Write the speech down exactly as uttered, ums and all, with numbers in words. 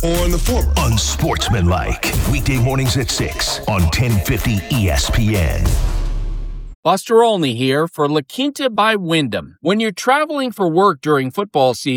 on the former. Unsportsmanlike. Weekday mornings at six on ten fifty E S P N. Buster Olney here for La Quinta by Wyndham. When you're traveling for work during football season,